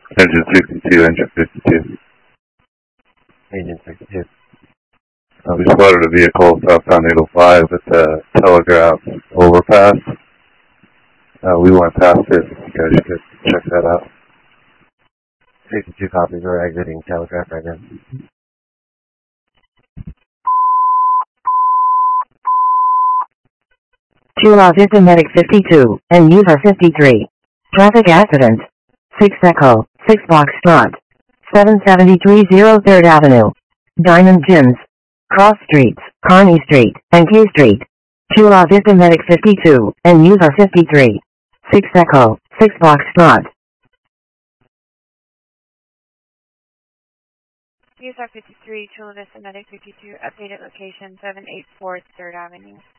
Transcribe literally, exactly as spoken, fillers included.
Engine sixty-two, engine fifty-two. Agent sixty-two. Uh, we spotted a vehicle southbound eight oh five at the Telegraph overpass. Uh, we went past it. You guys should check that out. sixty-two copies. We're exiting Telegraph right now. Chula Vista Medic fifty-two and User fifty-three. Traffic accident. six Echo, six Foxtrot. seven seventy-three zero third Avenue. Diamond Gyms. Cross Streets, Kearney Street, and Q Street. Chula Vista Medic fifty-two and User fifty-three. six Echo, six Foxtrot. User fifty-three, Chula Vista Medic fifty-two, updated location seven eighty-four third Avenue.